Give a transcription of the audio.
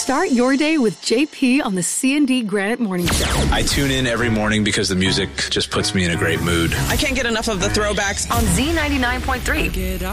Start your day with JP on the C&D Granite Morning Show. I tune in every morning because the music just puts me in a great mood. I can't get enough of the throwbacks on Z99.3.